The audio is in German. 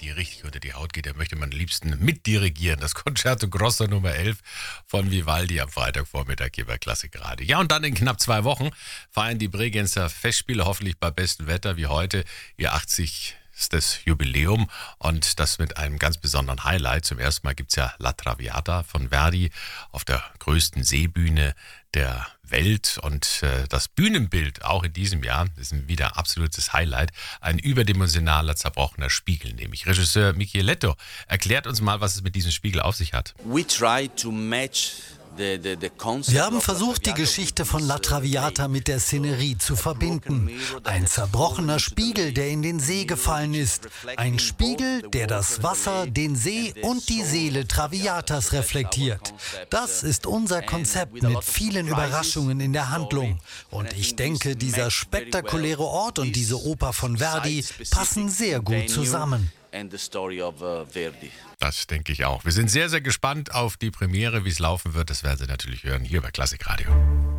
die richtig unter die Haut geht, der möchte man am liebsten mitdirigieren. Das Concerto Grosso Nummer 11 von Vivaldi am Freitagvormittag hier bei Klassikradio. Ja, und dann in knapp 2 Wochen feiern die Bregenzer Festspiele, hoffentlich bei bestem Wetter wie heute, ihr 80. Das Jubiläum und das mit einem ganz besonderen Highlight. Zum ersten Mal gibt es ja La Traviata von Verdi auf der größten Seebühne der Welt und das Bühnenbild auch in diesem Jahr ist ein wieder absolutes Highlight. Ein überdimensionaler, zerbrochener Spiegel, nämlich. Regisseur Micheletto erklärt uns mal, was es mit diesem Spiegel auf sich hat. Wir haben versucht, die Geschichte von La Traviata mit der Szenerie zu verbinden. Ein zerbrochener Spiegel, der in den See gefallen ist. Ein Spiegel, der das Wasser, den See und die Seele Traviatas reflektiert. Das ist unser Konzept mit vielen Überraschungen in der Handlung. Und ich denke, dieser spektakuläre Ort und diese Oper von Verdi passen sehr gut zusammen. Das denke ich auch. Wir sind sehr, sehr gespannt auf die Premiere, wie es laufen wird. Das werden Sie natürlich hören hier bei Klassikradio.